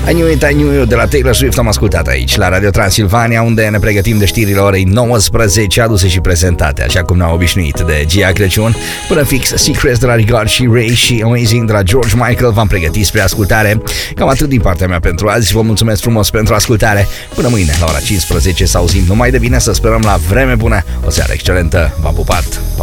I Knew It de la Taylor Swift am ascultat aici, la Radio Transilvania, unde ne pregătim de știrile orei 19, aduse și prezentate, așa cum ne-am obișnuit, de Gia Crăciun, până fix Secrets de la Regard și Ray și Amazing de la George Michael v-am pregătit spre ascultare. Cam atât din partea mea pentru azi, vă mulțumesc frumos pentru ascultare. Până mâine, la ora 15, să auzim numai de bine, să sperăm la vreme bună, o seară excelentă, v-am pupat!